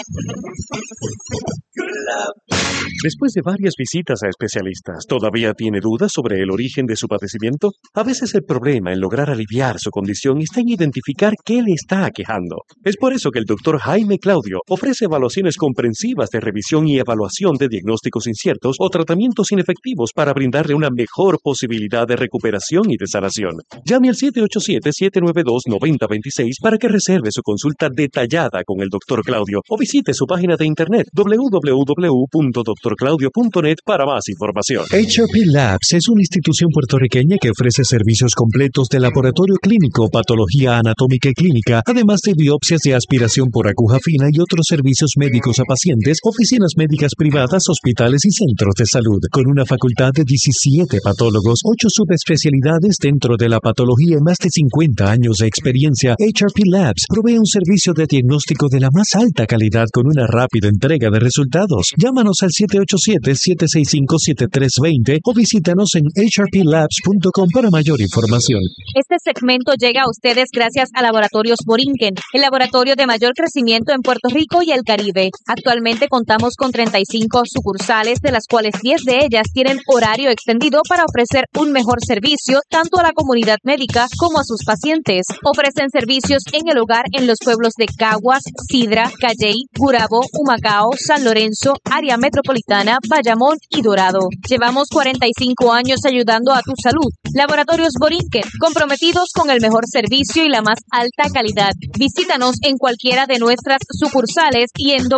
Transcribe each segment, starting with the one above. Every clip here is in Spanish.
Después de varias visitas a especialistas, ¿todavía tiene dudas sobre el origen de su padecimiento? A veces el problema en lograr aliviar su condición está en identificar qué le está aquejando. Es por eso que el Dr. Jaime Claudio ofrece evaluaciones comprensivas de revisión y evaluación de diagnósticos inciertos o tratamientos inefectivos para brindarle una mejor posibilidad de recuperación y de sanación. Llame al 787-792-9026 para que reserve su consulta detallada con el Dr. Claudio o visite su página de internet www.drclaudio.net para más información. HRP Labs es una institución puertorriqueña que ofrece servicios completos de laboratorio clínico, patología anatómica y clínica, además de biopsias de aspiración por aguja fina y otros servicios médicos a pacientes, oficinas médicas privadas, hospitales y centros de salud. Con una facultad de 17 patólogos, 8 subespecialidades dentro de la patología y más de 50 años de experiencia, HRP Labs provee un servicio de diagnóstico de la más alta calidad con una rápida entrega de resultados. Llámanos al 787-765-7320 o visítanos en hrplabs.com para mayor información. Este segmento llega a ustedes gracias a Laboratorios Borinquen, el laboratorio de mayor crecimiento en Puerto Rico y el Caribe. Actualmente contamos con 35 sucursales, de las cuales 10 de ellas tienen horario extendido para ofrecer un mejor servicio tanto a la comunidad médica como a sus pacientes. Ofrecen servicios en el hogar en los pueblos de Caguas, Sidra, Calley, Gurabo, Humacao, San Lorenzo, área metropolitana, Bayamón y Dorado. Llevamos 45 años ayudando a tu salud. Laboratorios Borinquen, comprometidos con el mejor servicio y la más alta calidad. Visítanos en cualquiera de nuestras sucursales y en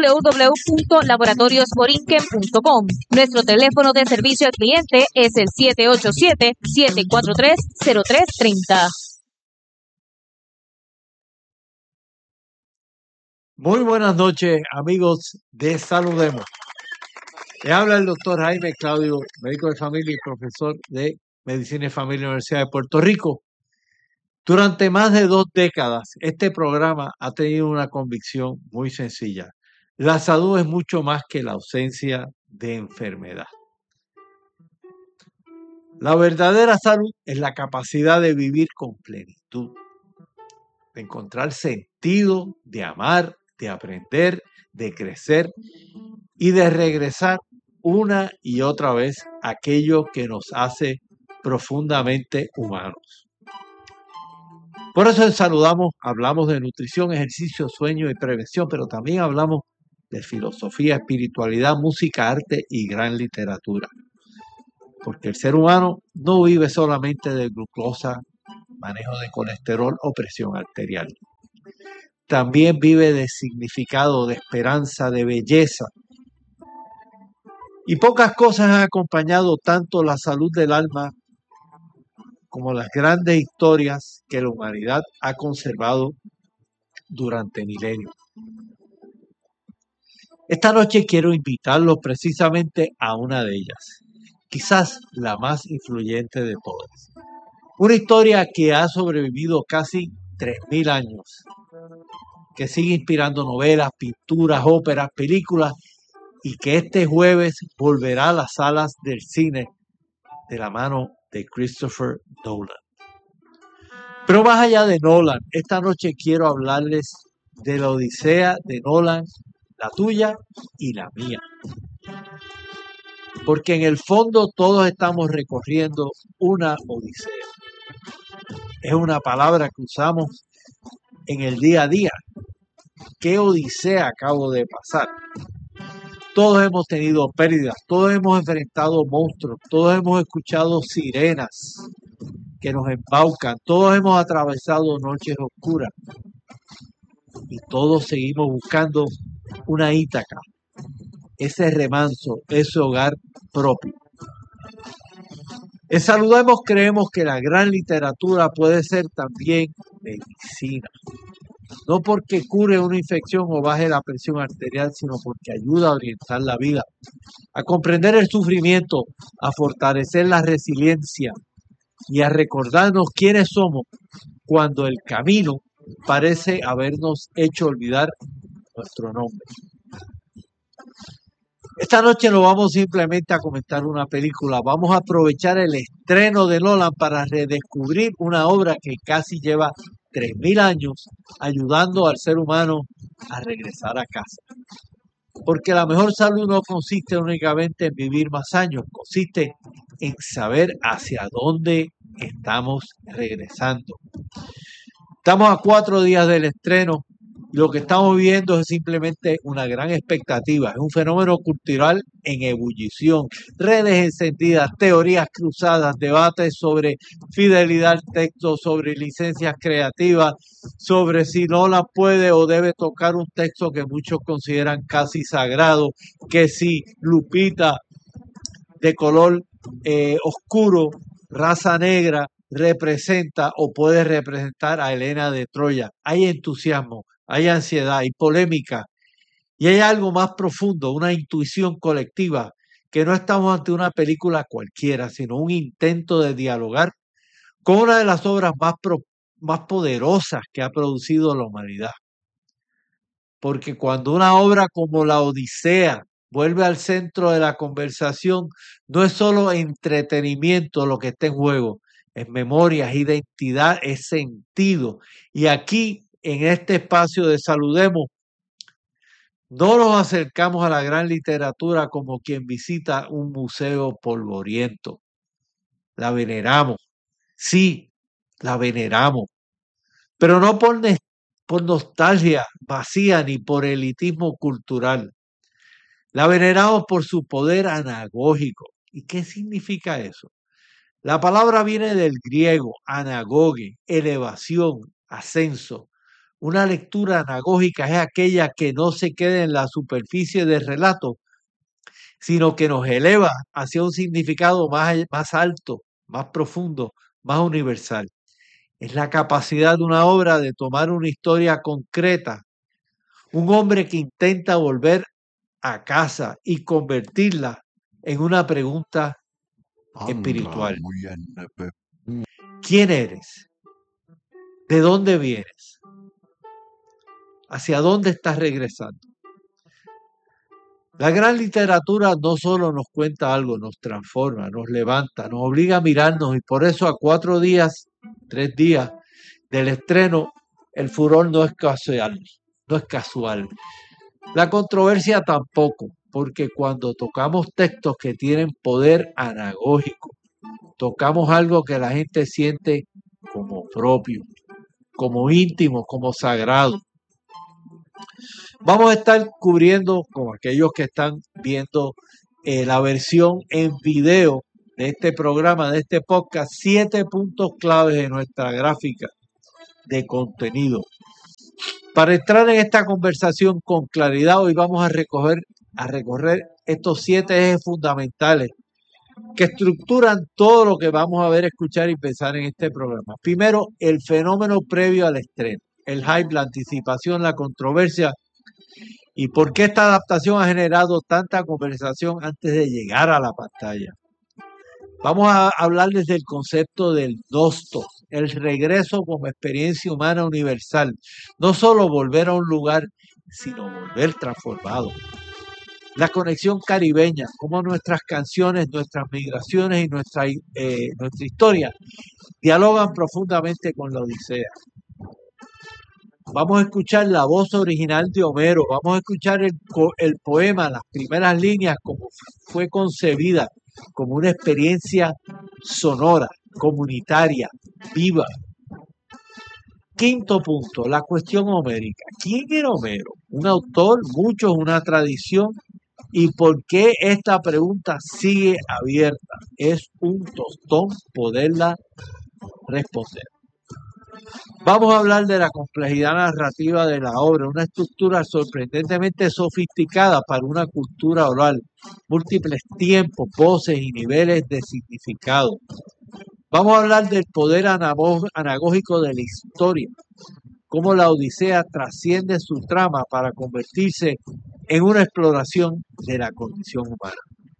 www.laboratoriosborinquen.com. Nuestro teléfono de servicio al cliente es el 787-743-0330. Muy buenas noches, amigos de Saludemos. Le habla el doctor Jaime Claudio, médico de familia y profesor de Medicina y Familia en la Universidad de Puerto Rico. Durante más de 2 décadas, este programa ha tenido una convicción muy sencilla. La salud es mucho más que la ausencia de enfermedad. La verdadera salud es la capacidad de vivir con plenitud, de encontrar sentido, de amar, de aprender, de crecer y de regresar una y otra vez a aquello que nos hace profundamente humanos. Por eso en Saludamos hablamos de nutrición, ejercicio, sueño y prevención, pero también hablamos de filosofía, espiritualidad, música, arte y gran literatura. Porque el ser humano no vive solamente de glucosa, manejo de colesterol o presión arterial. También vive de significado, de esperanza, de belleza. Y pocas cosas han acompañado tanto la salud del alma como las grandes historias que la humanidad ha conservado durante milenios. Esta noche quiero invitarlos precisamente a una de ellas, quizás la más influyente de todas. Una historia que ha sobrevivido casi 3.000 años, que sigue inspirando novelas, pinturas, óperas, películas y que este jueves volverá a las salas del cine de la mano de Christopher Nolan. Pero más allá de Nolan, esta noche quiero hablarles de la odisea de Nolan, la tuya y la mía. Porque en el fondo todos estamos recorriendo una odisea. Es una palabra que usamos en el día a día. ¿Qué odisea acabo de pasar? Todos hemos tenido pérdidas, todos hemos enfrentado monstruos, todos hemos escuchado sirenas que nos embaucan, todos hemos atravesado noches oscuras y todos seguimos buscando una Ítaca, ese remanso, ese hogar propio. En Saludemos creemos que la gran literatura puede ser también medicina. No porque cure una infección o baje la presión arterial, sino porque ayuda a orientar la vida, a comprender el sufrimiento, a fortalecer la resiliencia y a recordarnos quiénes somos cuando el camino parece habernos hecho olvidar nuestro nombre. Esta noche no vamos simplemente a comentar una película, vamos a aprovechar el estreno de Nolan para redescubrir una obra que casi lleva 3.000 años ayudando al ser humano a regresar a casa. Porque la mejor salud no consiste únicamente en vivir más años, consiste en saber hacia dónde estamos regresando. Estamos a 4 días del estreno. Lo que estamos viendo es simplemente una gran expectativa. Es un fenómeno cultural en ebullición. Redes encendidas, teorías cruzadas, debates sobre fidelidad al texto, sobre licencias creativas, sobre si no la puede o debe tocar un texto que muchos consideran casi sagrado, que si Lupita de color oscuro, raza negra, representa o puede representar a Helena de Troya. Hay entusiasmo, hay ansiedad, hay polémica y hay algo más profundo, una intuición colectiva, que no estamos ante una película cualquiera, sino un intento de dialogar con una de las obras más poderosas que ha producido la humanidad. Porque cuando una obra como la Odisea vuelve al centro de la conversación, no es solo entretenimiento lo que está en juego, es memoria, es identidad, es sentido. Y aquí, en este espacio de Saludemos, no nos acercamos a la gran literatura como quien visita un museo polvoriento. La veneramos, sí, la veneramos, pero no por nostalgia vacía ni por elitismo cultural. La veneramos por su poder anagógico. ¿Y qué significa eso? La palabra viene del griego anagoge, elevación, ascenso. Una lectura anagógica es aquella que no se queda en la superficie del relato, sino que nos eleva hacia un significado más alto, más profundo, más universal. Es la capacidad de una obra de tomar una historia concreta, un hombre que intenta volver a casa y convertirla en una pregunta espiritual. ¿Quién eres? ¿De dónde vienes? ¿Hacia dónde estás regresando? La gran literatura no solo nos cuenta algo, nos transforma, nos levanta, nos obliga a mirarnos y por eso a 4 días, 3 días del estreno, el furor no es casual, no es casual. La controversia tampoco, porque cuando tocamos textos que tienen poder anagógico, tocamos algo que la gente siente como propio, como íntimo, como sagrado. Vamos a estar cubriendo, con aquellos que están viendo la versión en video de este programa, de este podcast, 7 puntos claves de nuestra gráfica de contenido. Para entrar en esta conversación con claridad, hoy vamos a recorrer estos 7 ejes fundamentales que estructuran todo lo que vamos a ver, escuchar y pensar en este programa. Primero, el fenómeno previo al estreno, el hype, la anticipación, la controversia y por qué esta adaptación ha generado tanta conversación antes de llegar a la pantalla. Vamos a hablarles del concepto del nostos, el regreso como experiencia humana universal. No solo volver a un lugar, sino volver transformado. La conexión caribeña, cómo nuestras canciones, nuestras migraciones y nuestra historia dialogan profundamente con la Odisea. Vamos a escuchar la voz original de Homero, vamos a escuchar el poema, las primeras líneas, como fue concebida, como una experiencia sonora, comunitaria, viva. Quinto punto, la cuestión homérica. ¿Quién era Homero? ¿Un autor? ¿Muchos? ¿Una tradición? ¿Y por qué esta pregunta sigue abierta? Es un tostón poderla responder. Vamos a hablar de la complejidad narrativa de la obra, una estructura sorprendentemente sofisticada para una cultura oral, múltiples tiempos, voces y niveles de significado. Vamos a hablar del poder anagógico de la historia, cómo la Odisea trasciende su trama para convertirse en una exploración de la condición humana.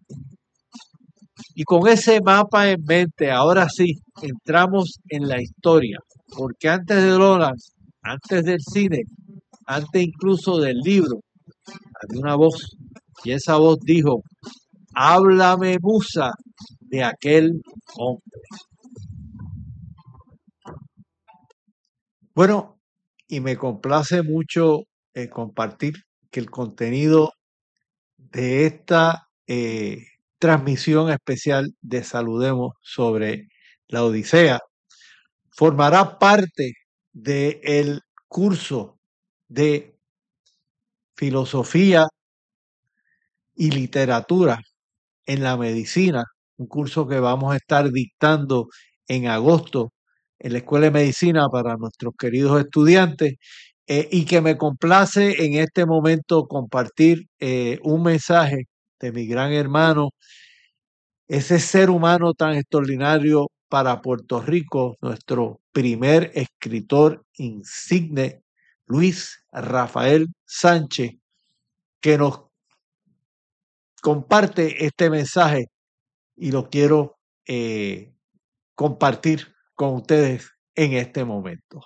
Y con ese mapa en mente, ahora sí, entramos en la historia, porque antes de Lawrence, antes del cine, antes incluso del libro, había una voz, y esa voz dijo: háblame, musa, de aquel hombre. Bueno, y me complace mucho compartir que el contenido de esta transmisión especial de Saludemos sobre la Odisea formará parte del curso de filosofía y literatura en la medicina, un curso que vamos a estar dictando en agosto en la Escuela de Medicina para nuestros queridos estudiantes, y que me complace en este momento compartir un mensaje de mi gran hermano, ese ser humano tan extraordinario para Puerto Rico, nuestro primer escritor insigne, Luis Rafael Sánchez, que nos comparte este mensaje y lo quiero compartir con ustedes en este momento.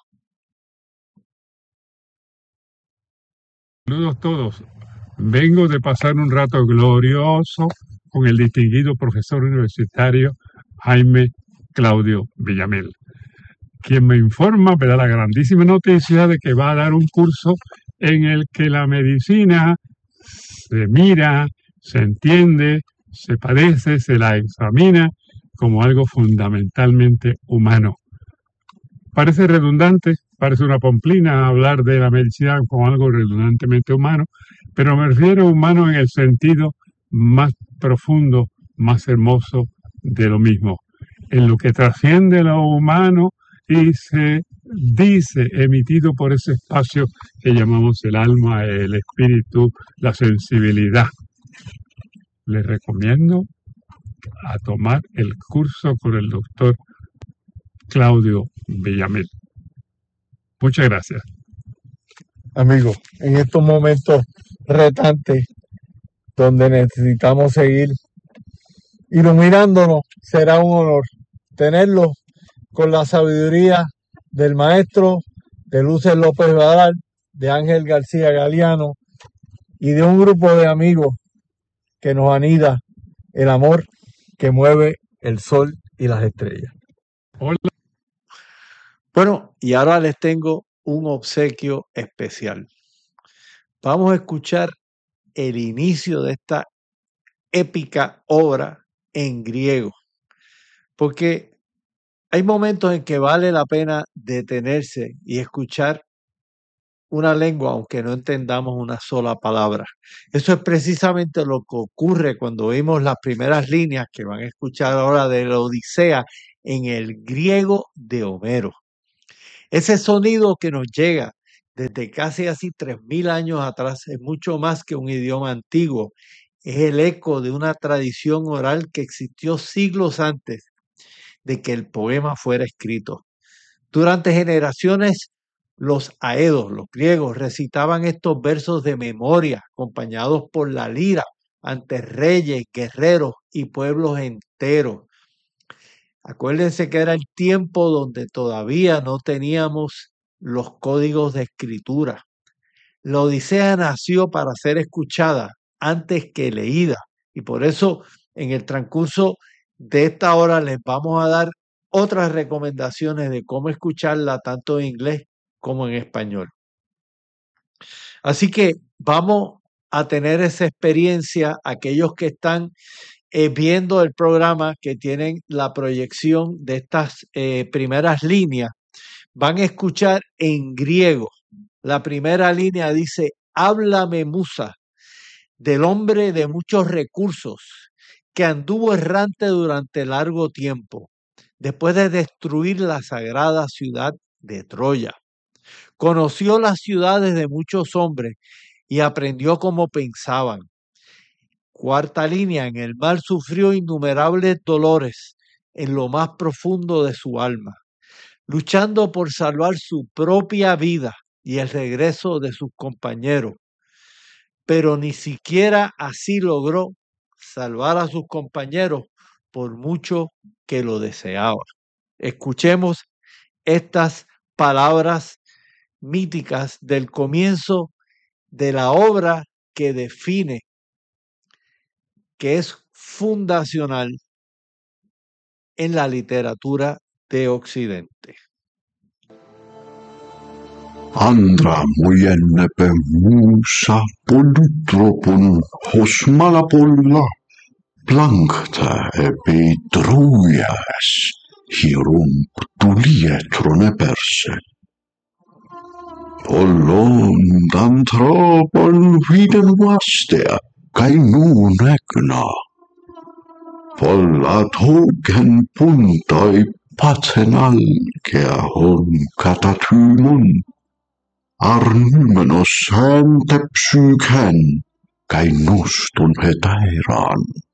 Saludos todos. Vengo de pasar un rato glorioso con el distinguido profesor universitario Jaime Claudio Villamil, quien me informa, me da la grandísima noticia de que va a dar un curso en el que la medicina se mira, se entiende, se padece, se la examina como algo fundamentalmente humano. Parece redundante, parece una pamplina hablar de la medicina como algo redundantemente humano, pero me refiero a humano en el sentido más profundo, más hermoso de lo mismo, en lo que trasciende lo humano y se dice, emitido por ese espacio que llamamos el alma, el espíritu, la sensibilidad. Les recomiendo a tomar el curso con el doctor Claudio Villamil. Muchas gracias. Amigos, en estos momentos retantes donde necesitamos seguir iluminándonos, será un honor tenerlo con la sabiduría del maestro de Luces López Badal, de Ángel García Galeano y de un grupo de amigos que nos anida el amor que mueve el sol y las estrellas. Hola. Bueno, y ahora les tengo un obsequio especial. Vamos a escuchar el inicio de esta épica obra en griego, porque hay momentos en que vale la pena detenerse y escuchar una lengua aunque no entendamos una sola palabra. Eso es precisamente lo que ocurre cuando vimos las primeras líneas que van a escuchar ahora de la Odisea en el griego de Homero. Ese sonido que nos llega desde casi así 3000 años atrás es mucho más que un idioma antiguo. Es el eco de una tradición oral que existió siglos antes de que el poema fuera escrito. Durante generaciones, los aedos, los griegos, recitaban estos versos de memoria, acompañados por la lira, ante reyes, guerreros y pueblos enteros. Acuérdense que era el tiempo donde todavía no teníamos los códigos de escritura. La Odisea nació para ser escuchada antes que leída, y por eso en el transcurso de esta hora les vamos a dar otras recomendaciones de cómo escucharla tanto en inglés como en español. Así que vamos a tener esa experiencia, aquellos que están viendo el programa, que tienen la proyección de estas primeras líneas, van a escuchar en griego. La primera línea dice: háblame, musa, del hombre de muchos recursos, que anduvo errante durante largo tiempo, después de destruir la sagrada ciudad de Troya. Conoció las ciudades de muchos hombres y aprendió cómo pensaban. Cuarta línea: en el mar sufrió innumerables dolores en lo más profundo de su alma, luchando por salvar su propia vida y el regreso de sus compañeros. Pero ni siquiera así logró salvar a sus compañeros, por mucho que lo deseaba. Escuchemos estas palabras míticas del comienzo de la obra que define, que es fundacional en la literatura de Occidente. Andra muiennepe muussa polutropon hosmalapolla plankta epi truias hirump tulietron perse. Pollon tantropon viden vastea kai nuun näkna. Polla token puntai patsenalkea hon katatymon. Arnumenos häntä psyykhän, kai nostun he tairaan.